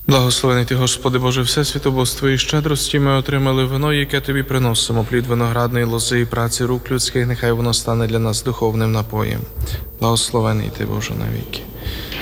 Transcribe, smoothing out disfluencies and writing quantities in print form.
Благословений ти, Господи Боже, всесвіто, бо з Твоєї щедрості ми отримали вино, яке Тобі приносимо, плід виноградної лози і праці рук людських, нехай воно стане для нас духовним напоєм. Благословений ти, Боже, навіки.